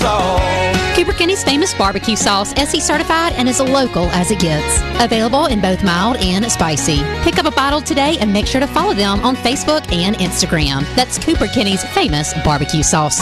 sauce. Cooper Kenny's famous barbecue sauce, SE certified and as local as it gets. Available in both mild and spicy. Pick up a bottle today and make sure to follow them on Facebook and Instagram. That's Cooper Kenny's famous barbecue sauce.